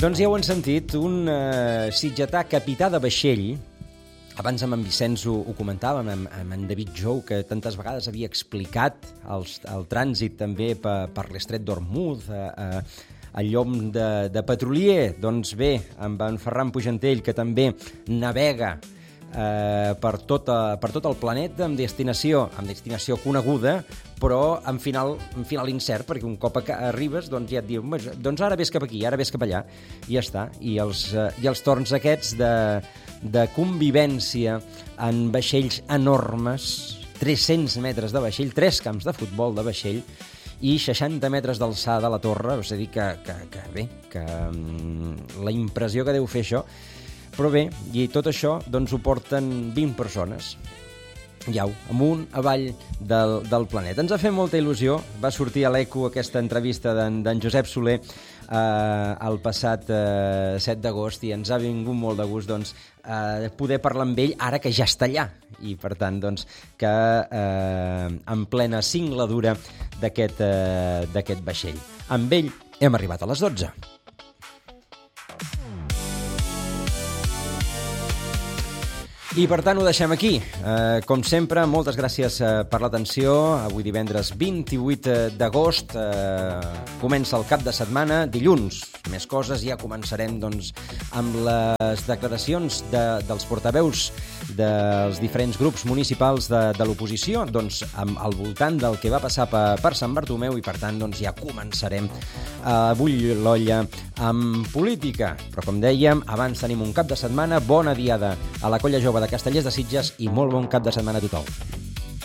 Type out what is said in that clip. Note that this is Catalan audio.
Doncs ja ho han sentit, un sitgetà capità de vaixell. Abans amb en Vicenç ho comentàvem, amb en David Jou, que tantes vegades havia explicat el trànsit també per l'estret d'Ormuz, el llom de petrolier. Doncs bé, amb en Ferran Pujantell, que també navega per tot el planeta amb destinació coneguda, però amb final incert, perquè un cop arribes doncs ja et diu, doncs ara ves cap aquí, ara ves cap allà, i ja està. I els torns aquests de convivència en vaixells enormes, 300 metres de vaixell, 3 camps de futbol de vaixell i 60 metres d'alçada a la torre, és a dir, que la impressió que deu fer això. Però bé, i tot això doncs ho porten 20 persones, amunt, avall del planeta. Ens ha fet molta il·lusió, va sortir a l'Eco aquesta entrevista d'en Josep Soler el passat 7 d'agost i ens ha vingut molt de gust poder parlar amb ell ara que ja està allà i per tant que en plena cingladura d'aquest vaixell. Amb ell hem arribat a les 12. I per tant ho deixem aquí. Com sempre, moltes gràcies per l'atenció. Avui divendres 28 d'agost comença el cap de setmana. Dilluns, més coses, ja començarem amb les declaracions dels portaveus dels diferents grups municipals de l'oposició al voltant del que va passar per Sant Bartomeu i per tant ja començarem a bullir l'olla amb política. Però com dèiem, abans tenim un cap de setmana. Bona diada a la Colla Jove de Castellers de Sitges i molt bon cap de setmana a tothom.